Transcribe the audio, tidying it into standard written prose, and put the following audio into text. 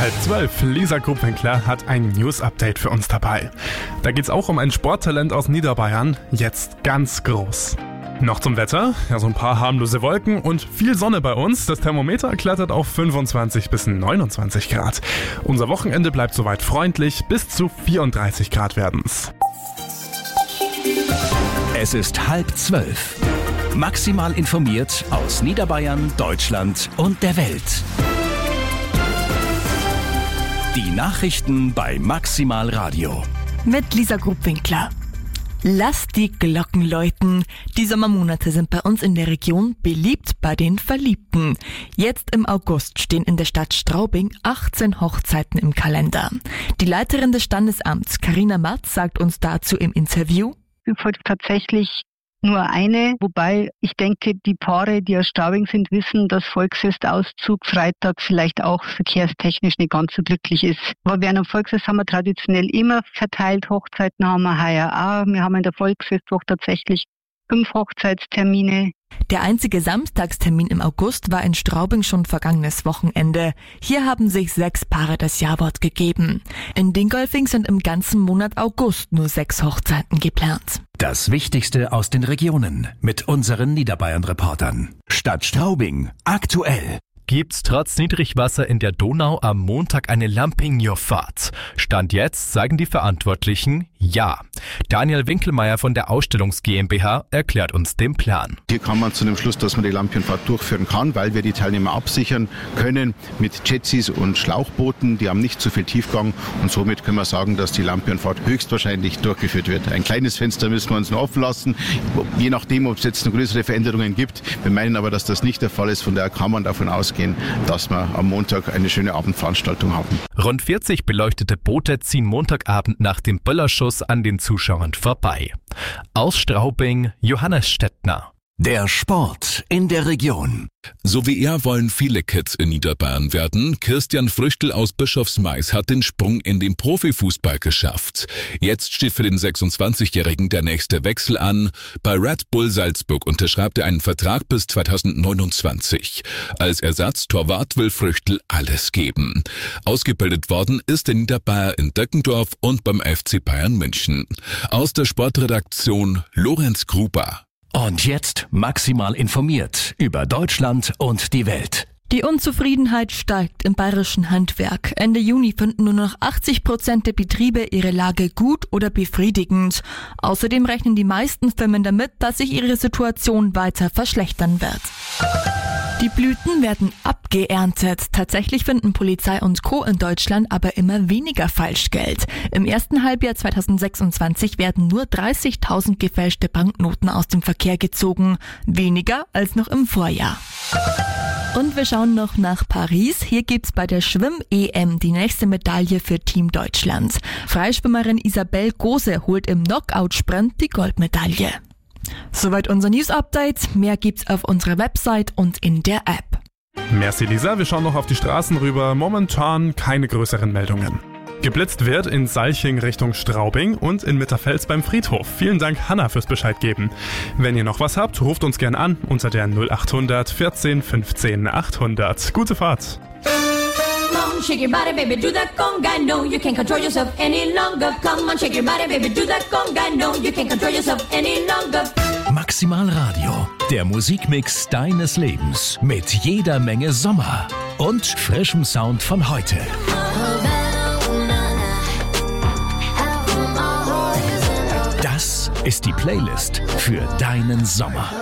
11:30. Lisa Grubwinkler hat ein News-Update für uns dabei. Da geht's auch um ein Sporttalent aus Niederbayern, jetzt ganz groß. Noch zum Wetter, so ein paar harmlose Wolken und viel Sonne bei uns. Das Thermometer klettert auf 25 bis 29 Grad. Unser Wochenende bleibt soweit freundlich, bis zu 34 Grad werden's. Es ist 11:30. Maximal informiert aus Niederbayern, Deutschland und der Welt. Die Nachrichten bei Maximal Radio. Mit Lisa Grubwinkler. Lasst die Glocken läuten. Die Sommermonate sind bei uns in der Region beliebt bei den Verliebten. Jetzt im August stehen in der Stadt Straubing 18 Hochzeiten im Kalender. Die Leiterin des Standesamts, Carina Matz, sagt uns dazu im Interview: Es folgt tatsächlich nur eine, wobei ich denke, die Paare, die aus Straubing sind, wissen, dass Volksfestauszug Freitag vielleicht auch verkehrstechnisch nicht ganz so glücklich ist. Aber während am Volksfest haben wir traditionell immer verteilt, Hochzeiten haben wir heuer auch. Wir haben in der Volksfestwoche tatsächlich 5 Hochzeitstermine. Der einzige Samstagstermin im August war in Straubing schon vergangenes Wochenende. Hier haben sich 6 Paare das Ja-Wort gegeben. In Dingolfing sind im ganzen Monat August nur 6 Hochzeiten geplant. Das Wichtigste aus den Regionen mit unseren Niederbayern-Reportern. Stadt Straubing, aktuell. Gibt's trotz Niedrigwasser in der Donau am Montag eine Lampignierfahrt? Stand jetzt sagen die Verantwortlichen ja. Daniel Winkelmeier von der Ausstellungs GmbH erklärt uns den Plan. Hier kann man zu dem Schluss, dass man die Lampignierfahrt durchführen kann, weil wir die Teilnehmer absichern können mit Jetskis und Schlauchbooten. Die haben nicht so viel Tiefgang und somit können wir sagen, dass die Lampignierfahrt höchstwahrscheinlich durchgeführt wird. Ein kleines Fenster müssen wir uns noch offen lassen, je nachdem, ob es jetzt noch größere Veränderungen gibt. Wir meinen aber, dass das nicht der Fall ist. Von daher kann man davon ausgehen, dass wir am Montag eine schöne Abendveranstaltung haben. Rund 40 beleuchtete Boote ziehen Montagabend nach dem Böllerschuss an den Zuschauern vorbei. Aus Straubing, Johannes Stettner. Der Sport in der Region. So wie er wollen viele Kids in Niederbayern werden. Christian Früchtl aus Bischofsmais hat den Sprung in den Profifußball geschafft. Jetzt steht für den 26-Jährigen der nächste Wechsel an. Bei Red Bull Salzburg unterschreibt er einen Vertrag bis 2029. Als Ersatztorwart will Früchtl alles geben. Ausgebildet worden ist der Niederbayer in Deckendorf und beim FC Bayern München. Aus der Sportredaktion Lorenz Gruber. Und jetzt maximal informiert über Deutschland und die Welt. Die Unzufriedenheit steigt im bayerischen Handwerk. Ende Juni finden nur noch 80% der Betriebe ihre Lage gut oder befriedigend. Außerdem rechnen die meisten Firmen damit, dass sich ihre Situation weiter verschlechtern wird. Die Blüten werden abgeerntet. Tatsächlich finden Polizei und Co. in Deutschland aber immer weniger Falschgeld. Im ersten Halbjahr 2026 werden nur 30.000 gefälschte Banknoten aus dem Verkehr gezogen. Weniger als noch im Vorjahr. Und wir schauen noch nach Paris. Hier gibt's bei der Schwimm-EM die nächste Medaille für Team Deutschland. Freischwimmerin Isabel Gose holt im Knockout-Sprint die Goldmedaille. Soweit unser News-Update. Mehr gibt's auf unserer Website und in der App. Merci Lisa, wir schauen noch auf die Straßen rüber. Momentan keine größeren Meldungen. Geblitzt wird in Salching Richtung Straubing und in Mitterfels beim Friedhof. Vielen Dank, Hanna, fürs Bescheid geben. Wenn ihr noch was habt, ruft uns gern an unter der 0800 14 15 800. Gute Fahrt! Come on, shake your body, baby, do that conga. No, you can't control yourself any longer. Come on, shake your body, baby, do that conga. No, you can't control yourself any longer. Maximal Radio, der Musikmix deines Lebens mit jeder Menge Sommer und frischem Sound von heute. Das ist die Playlist für deinen Sommer.